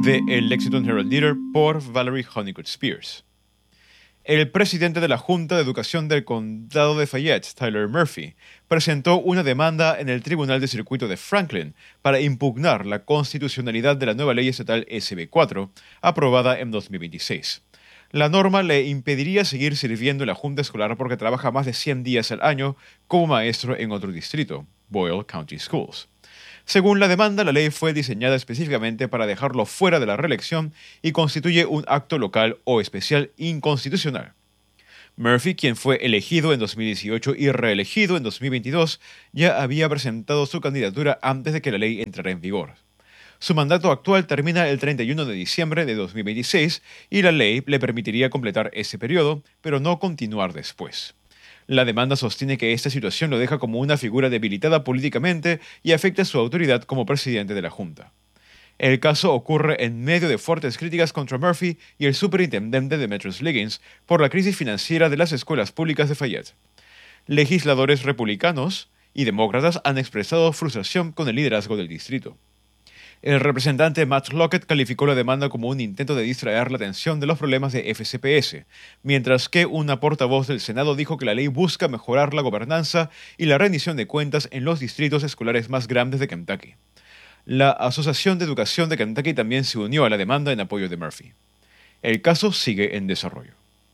de El Lexington Herald Leader por Valerie Honeycutt Spears. El presidente de la Junta de Educación del Condado de Fayette, Tyler Murphy, presentó una demanda en el Tribunal de Circuito de Franklin para impugnar la constitucionalidad de la nueva ley estatal SB 4, aprobada en 2026. La norma le impediría seguir sirviendo en la Junta Escolar porque trabaja más de 100 días al año como maestro en otro distrito, Boyle County Schools. Según la demanda, la ley fue diseñada específicamente para dejarlo fuera de la reelección y constituye un acto local o especial inconstitucional. Murphy, quien fue elegido en 2018 y reelegido en 2022, ya había presentado su candidatura antes de que la ley entrara en vigor. Su mandato actual termina el 31 de diciembre de 2026 y la ley le permitiría completar ese periodo, pero no continuar después. La demanda sostiene que esta situación lo deja como una figura debilitada políticamente y afecta su autoridad como presidente de la Junta. El caso ocurre en medio de fuertes críticas contra Murphy y el superintendente Demetrius Liggins por la crisis financiera de las escuelas públicas de Fayette. Legisladores republicanos y demócratas han expresado frustración con el liderazgo del distrito. El representante Matt Lockett calificó la demanda como un intento de distraer la atención de los problemas de FCPS, mientras que una portavoz del Senado dijo que la ley busca mejorar la gobernanza y la rendición de cuentas en los distritos escolares más grandes de Kentucky. La Asociación de Educación de Kentucky también se unió a la demanda en apoyo de Murphy. El caso sigue en desarrollo.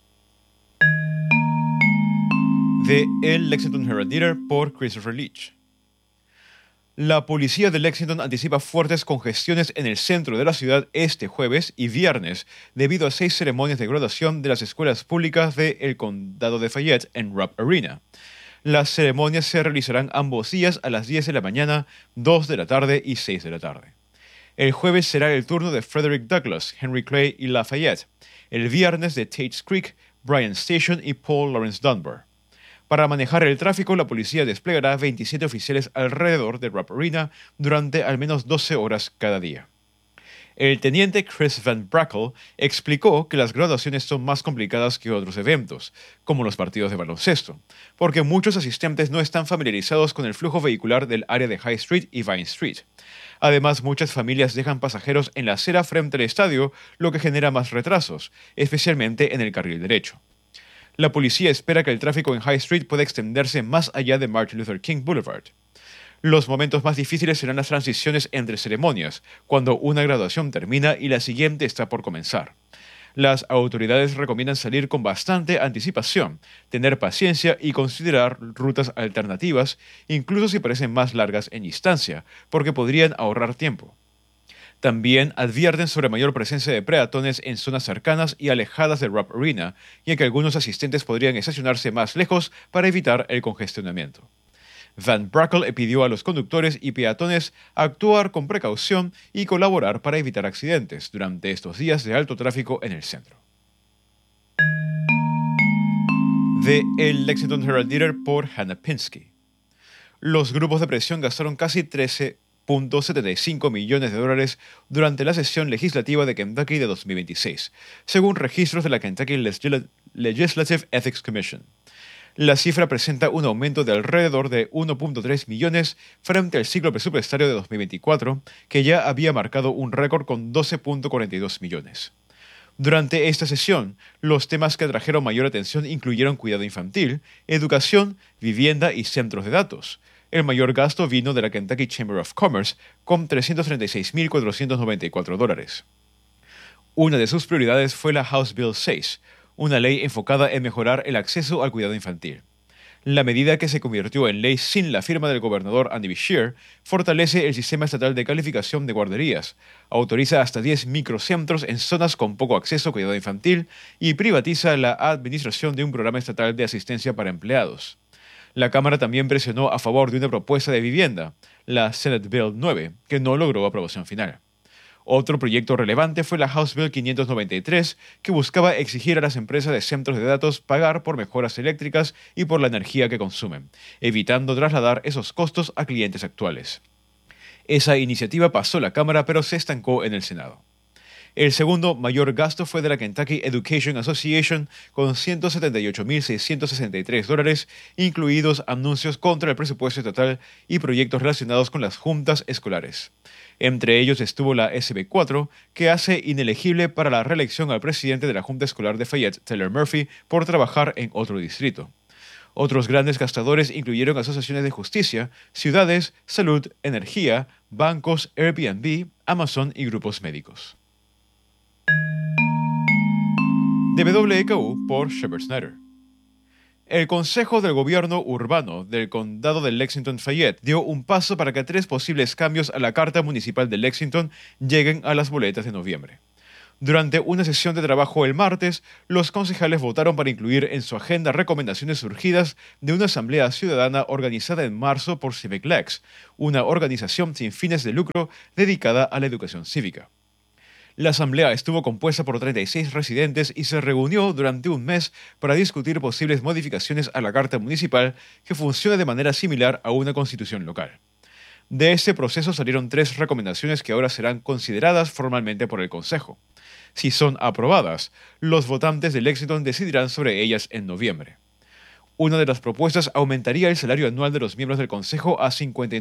De El Lexington Herald Leader por Christopher Leach. La policía de Lexington anticipa fuertes congestiones en el centro de la ciudad este jueves y viernes debido a 6 ceremonias de graduación de las escuelas públicas del condado de Fayette en Rupp Arena. Las ceremonias se realizarán ambos días a las 10 de la mañana, 2 de la tarde y 6 de la tarde. El jueves será el turno de Frederick Douglass, Henry Clay y Lafayette. El viernes de Tates Creek, Bryan Station y Paul Laurence Dunbar. Para manejar el tráfico, la policía desplegará 27 oficiales alrededor de Rupp Arena durante al menos 12 horas cada día. El teniente Chris Van Brackle explicó que las graduaciones son más complicadas que otros eventos, como los partidos de baloncesto, porque muchos asistentes no están familiarizados con el flujo vehicular del área de High Street y Vine Street. Además, muchas familias dejan pasajeros en la acera frente al estadio, lo que genera más retrasos, especialmente en el carril derecho. La policía espera que el tráfico en High Street pueda extenderse más allá de Martin Luther King Boulevard. Los momentos más difíciles serán las transiciones entre ceremonias, cuando una graduación termina y la siguiente está por comenzar. Las autoridades recomiendan salir con bastante anticipación, tener paciencia y considerar rutas alternativas, incluso si parecen más largas en distancia, porque podrían ahorrar tiempo. También advierten sobre mayor presencia de peatones en zonas cercanas y alejadas de Rupp Arena, ya que algunos asistentes podrían estacionarse más lejos para evitar el congestionamiento. Van Brackle pidió a los conductores y peatones actuar con precaución y colaborar para evitar accidentes durante estos días de alto tráfico en el centro. De El Lexington Herald Leader por Hannah Pinsky. Los grupos de presión gastaron casi $13.75 millones durante la sesión legislativa de Kentucky de 2026, según registros de la Kentucky Legislative Ethics Commission. La cifra presenta un aumento de alrededor de 1.3 millones frente al ciclo presupuestario de 2024, que ya había marcado un récord con 12.42 millones. Durante esta sesión, los temas que atrajeron mayor atención incluyeron cuidado infantil, educación, vivienda y centros de datos. El mayor gasto vino de la Kentucky Chamber of Commerce, con $336.494. Una de sus prioridades fue la House Bill 6, una ley enfocada en mejorar el acceso al cuidado infantil. La medida, que se convirtió en ley sin la firma del gobernador Andy Beshear, fortalece el sistema estatal de calificación de guarderías, autoriza hasta 10 microcentros en zonas con poco acceso a cuidado infantil y privatiza la administración de un programa estatal de asistencia para empleados. La Cámara también presionó a favor de una propuesta de vivienda, la Senate Bill 9, que no logró aprobación final. Otro proyecto relevante fue la House Bill 593, que buscaba exigir a las empresas de centros de datos pagar por mejoras eléctricas y por la energía que consumen, evitando trasladar esos costos a clientes actuales. Esa iniciativa pasó la Cámara, pero se estancó en el Senado. El segundo mayor gasto fue de la Kentucky Education Association, con $178.663, incluidos anuncios contra el presupuesto estatal y proyectos relacionados con las juntas escolares. Entre ellos estuvo la SB4, que hace inelegible para la reelección al presidente de la Junta Escolar de Fayette, Taylor Murphy, por trabajar en otro distrito. Otros grandes gastadores incluyeron asociaciones de justicia, ciudades, salud, energía, bancos, Airbnb, Amazon y grupos médicos. De WKU por Shepard Snyder. El Consejo del Gobierno Urbano del Condado de Lexington-Fayette dio un paso para que 3 posibles cambios a la Carta Municipal de Lexington lleguen a las boletas de noviembre. Durante una sesión de trabajo el martes, los concejales votaron para incluir en su agenda recomendaciones surgidas de una asamblea ciudadana organizada en marzo por Civic Lex, una organización sin fines de lucro dedicada a la educación cívica. La asamblea estuvo compuesta por 36 residentes y se reunió durante un mes para discutir posibles modificaciones a la Carta Municipal que funcione de manera similar a una constitución local. De este proceso salieron 3 recomendaciones que ahora serán consideradas formalmente por el Consejo. Si son aprobadas, los votantes de Lexington decidirán sobre ellas en noviembre. Una de las propuestas aumentaría el salario anual de los miembros del Consejo a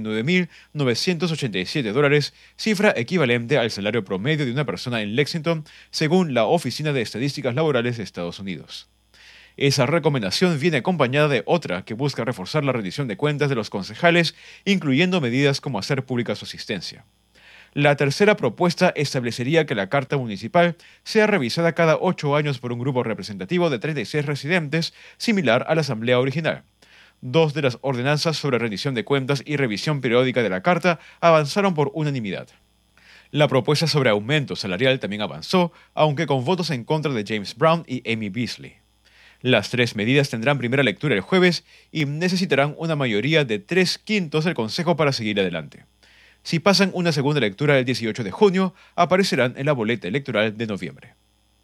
$59,987, cifra equivalente al salario promedio de una persona en Lexington, según la Oficina de Estadísticas Laborales de Estados Unidos. Esa recomendación viene acompañada de otra que busca reforzar la rendición de cuentas de los concejales, incluyendo medidas como hacer pública su asistencia. La tercera propuesta establecería que la Carta Municipal sea revisada cada 8 años por un grupo representativo de 36 residentes, similar a la Asamblea original. 2 de las ordenanzas sobre rendición de cuentas y revisión periódica de la Carta avanzaron por unanimidad. La propuesta sobre aumento salarial también avanzó, aunque con votos en contra de James Brown y Amy Beasley. Las 3 medidas tendrán primera lectura el jueves y necesitarán una mayoría de 3/5 del Consejo para seguir adelante. Si pasan una segunda lectura el 18 de junio, aparecerán en la boleta electoral de noviembre.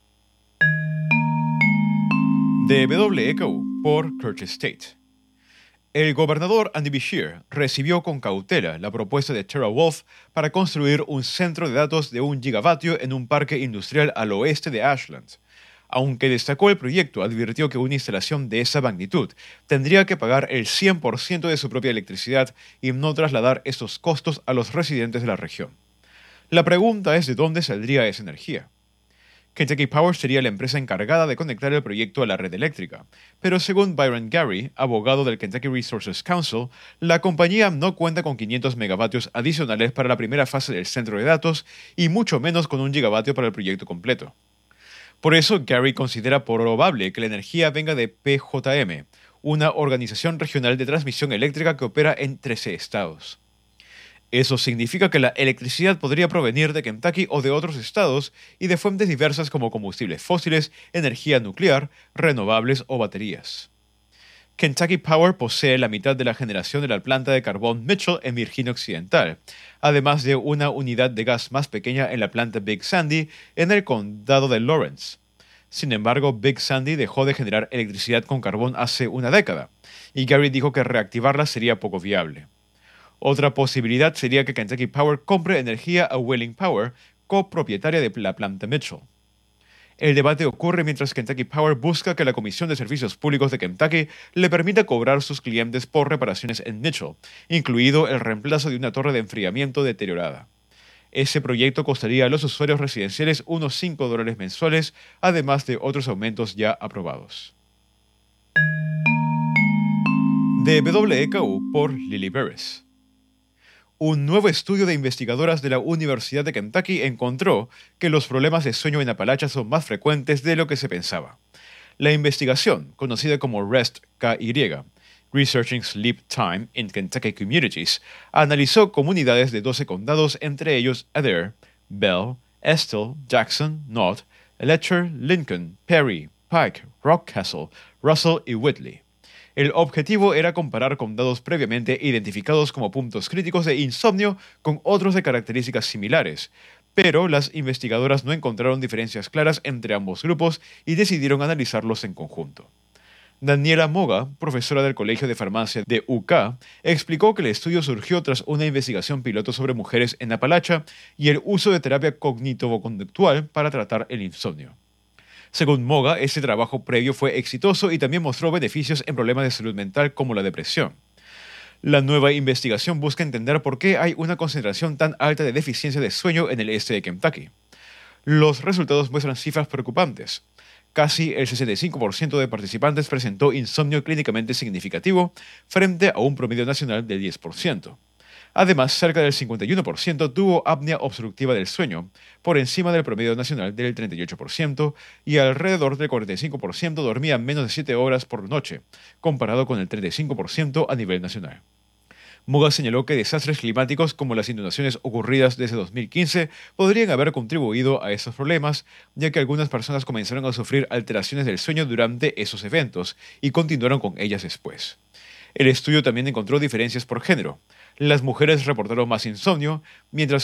De WKU por Curtis State. El gobernador Andy Beshear recibió con cautela la propuesta de TeraWulf para construir un centro de datos de 1 gigavatio en un parque industrial al oeste de Ashland. Aunque destacó el proyecto, advirtió que una instalación de esa magnitud tendría que pagar el 100% de su propia electricidad y no trasladar esos costos a los residentes de la región. La pregunta es de dónde saldría esa energía. Kentucky Power sería la empresa encargada de conectar el proyecto a la red eléctrica, pero según Byron Gary, abogado del Kentucky Resources Council, la compañía no cuenta con 500 megavatios adicionales para la primera fase del centro de datos y mucho menos con 1 gigavatio para el proyecto completo. Por eso, Gary considera probable que la energía venga de PJM, una organización regional de transmisión eléctrica que opera en 13 estados. Eso significa que la electricidad podría provenir de Kentucky o de otros estados y de fuentes diversas como combustibles fósiles, energía nuclear, renovables o baterías. Kentucky Power posee la mitad de la generación de la planta de carbón Mitchell en Virginia Occidental, además de una unidad de gas más pequeña en la planta Big Sandy en el condado de Lawrence. Sin embargo, Big Sandy dejó de generar electricidad con carbón hace una década, y Gary dijo que reactivarla sería poco viable. Otra posibilidad sería que Kentucky Power compre energía a Wheeling Power, copropietaria de la planta Mitchell. El debate ocurre mientras Kentucky Power busca que la Comisión de Servicios Públicos de Kentucky le permita cobrar a sus clientes por reparaciones en Mitchell, incluido el reemplazo de una torre de enfriamiento deteriorada. Ese proyecto costaría a los usuarios residenciales unos $5 mensuales, además de otros aumentos ya aprobados. De WKU por Lily Beres. Un nuevo estudio de investigadoras de la Universidad de Kentucky encontró que los problemas de sueño en Appalachia son más frecuentes de lo que se pensaba. La investigación, conocida como REST-KY, Researching Sleep Time in Kentucky Communities, analizó comunidades de 12 condados, entre ellos Adair, Bell, Estill, Jackson, Knott, Letcher, Lincoln, Perry, Pike, Rockcastle, Russell y Whitley. El objetivo era comparar condados previamente identificados como puntos críticos de insomnio con otros de características similares, pero las investigadoras no encontraron diferencias claras entre ambos grupos y decidieron analizarlos en conjunto. Daniela Moga, profesora del Colegio de Farmacia de UK, explicó que el estudio surgió tras una investigación piloto sobre mujeres en Appalachia y el uso de terapia cognitivo-conductual para tratar el insomnio. Según Moga, ese trabajo previo fue exitoso y también mostró beneficios en problemas de salud mental como la depresión. La nueva investigación busca entender por qué hay una concentración tan alta de deficiencia de sueño en el este de Kentucky. Los resultados muestran cifras preocupantes. Casi el 65% de participantes presentó insomnio clínicamente significativo frente a un promedio nacional del 10%. Además, cerca del 51% tuvo apnea obstructiva del sueño, por encima del promedio nacional del 38%, y alrededor del 45% dormía menos de 7 horas por noche, comparado con el 35% a nivel nacional. Muga señaló que desastres climáticos como las inundaciones ocurridas desde 2015 podrían haber contribuido a esos problemas, ya que algunas personas comenzaron a sufrir alteraciones del sueño durante esos eventos y continuaron con ellas después. El estudio también encontró diferencias por género. Las mujeres reportaron más insomnio, mientras